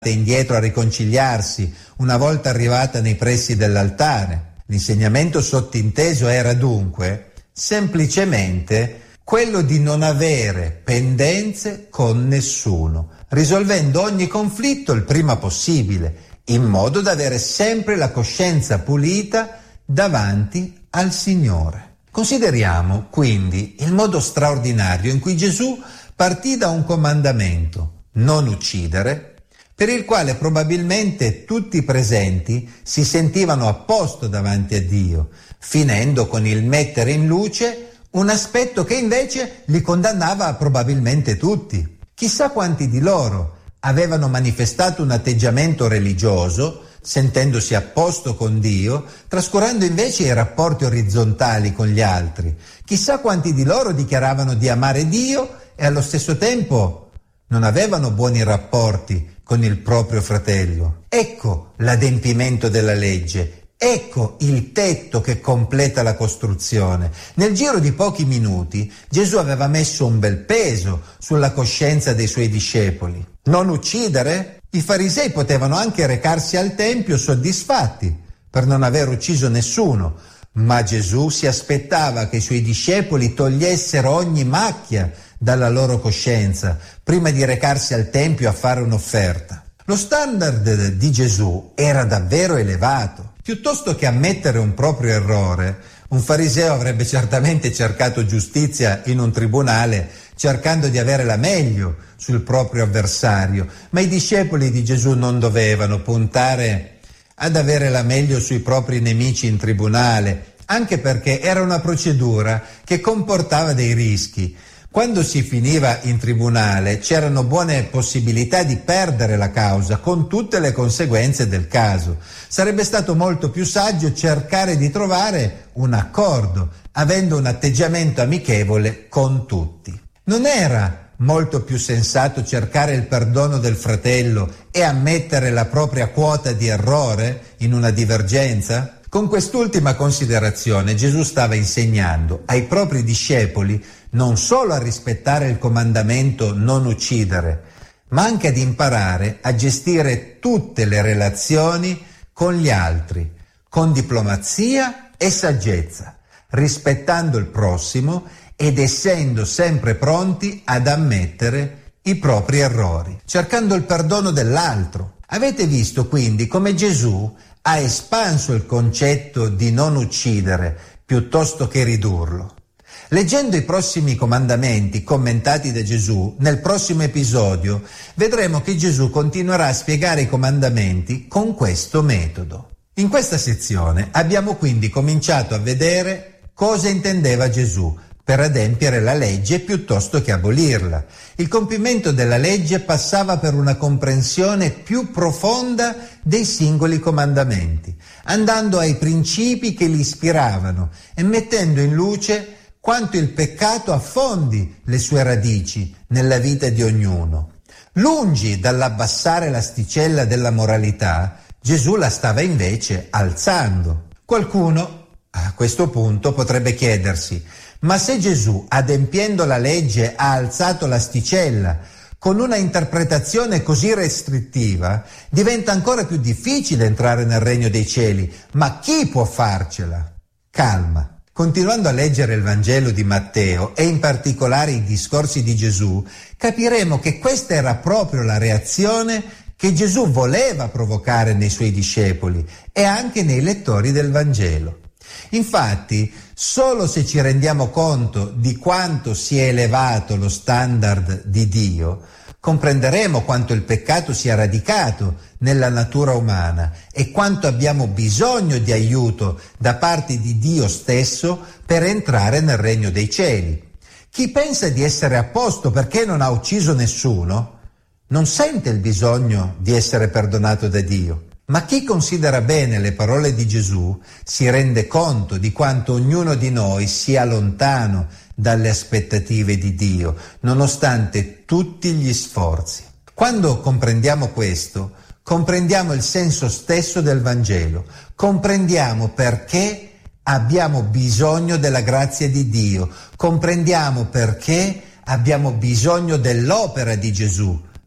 indietro a riconciliarsi una volta arrivata nei pressi dell'altare. L'insegnamento sottinteso era dunque semplicemente quello di non avere pendenze con nessuno, risolvendo ogni conflitto il prima possibile, in modo da avere sempre la coscienza pulita davanti al Signore. Consideriamo quindi il modo straordinario in cui Gesù partì da un comandamento, non uccidere, per il quale probabilmente tutti i presenti si sentivano a posto davanti a Dio, finendo con il mettere in luce un aspetto che invece li condannava probabilmente tutti. Chissà quanti di loro avevano manifestato un atteggiamento religioso, sentendosi a posto con Dio, trascurando invece i rapporti orizzontali con gli altri. Chissà quanti di loro dichiaravano di amare Dio e allo stesso tempo non avevano buoni rapporti con il proprio fratello. Ecco l'adempimento della legge, ecco il tetto che completa la costruzione. Nel giro di pochi minuti Gesù aveva messo un bel peso sulla coscienza dei suoi discepoli. Non uccidere? I farisei potevano anche recarsi al tempio soddisfatti per non aver ucciso nessuno, ma Gesù si aspettava che i suoi discepoli togliessero ogni macchia dalla loro coscienza prima di recarsi al tempio a fare un'offerta. Lo standard di Gesù era davvero elevato. Piuttosto che ammettere un proprio errore, un fariseo avrebbe certamente cercato giustizia in un tribunale, cercando di avere la meglio sul proprio avversario, ma i discepoli di Gesù non dovevano puntare ad avere la meglio sui propri nemici in tribunale, anche perché era una procedura che comportava dei rischi. Quando si finiva in tribunale c'erano buone possibilità di perdere la causa con tutte le conseguenze del caso. Sarebbe stato molto più saggio cercare di trovare un accordo, avendo un atteggiamento amichevole con tutti. Non era molto più sensato cercare il perdono del fratello e ammettere la propria quota di errore in una divergenza? Con quest'ultima considerazione Gesù stava insegnando ai propri discepoli non solo a rispettare il comandamento non uccidere, ma anche ad imparare a gestire tutte le relazioni con gli altri, con diplomazia e saggezza, rispettando il prossimo ed essendo sempre pronti ad ammettere i propri errori, cercando il perdono dell'altro. Avete visto quindi come Gesù ha espanso il concetto di non uccidere piuttosto che ridurlo. Leggendo i prossimi comandamenti commentati da Gesù, nel prossimo episodio vedremo che Gesù continuerà a spiegare i comandamenti con questo metodo. In questa sezione abbiamo quindi cominciato a vedere cosa intendeva Gesù per adempiere la legge piuttosto che abolirla. Il compimento della legge passava per una comprensione più profonda dei singoli comandamenti, andando ai principi che li ispiravano e mettendo in luce quanto il peccato affondi le sue radici nella vita di ognuno. Lungi dall'abbassare l'asticella della moralità, Gesù la stava invece alzando. Qualcuno, a questo punto, potrebbe chiedersi: ma se Gesù, adempiendo la legge, ha alzato l'asticella, con una interpretazione così restrittiva, diventa ancora più difficile entrare nel regno dei cieli. Ma chi può farcela? Calma. Continuando a leggere il Vangelo di Matteo e in particolare i discorsi di Gesù, capiremo che questa era proprio la reazione che Gesù voleva provocare nei suoi discepoli e anche nei lettori del Vangelo. Infatti, solo se ci rendiamo conto di quanto si è elevato lo standard di Dio, comprenderemo quanto il peccato sia radicato nella natura umana e quanto abbiamo bisogno di aiuto da parte di Dio stesso per entrare nel regno dei cieli. Chi pensa di essere a posto perché non ha ucciso nessuno, non sente il bisogno di essere perdonato da Dio. Ma chi considera bene le parole di Gesù si rende conto di quanto ognuno di noi sia lontano dalle aspettative di Dio, nonostante tutti gli sforzi. Quando comprendiamo questo, comprendiamo il senso stesso del Vangelo, comprendiamo perché abbiamo bisogno della grazia di Dio, comprendiamo perché abbiamo bisogno dell'opera di Gesù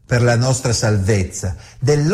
per la nostra salvezza,